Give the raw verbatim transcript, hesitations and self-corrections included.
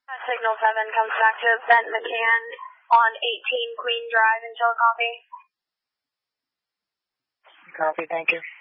Signal seven comes back to Ben McCann on eighteen Queen Drive in Chillicothe. Copy, thank you.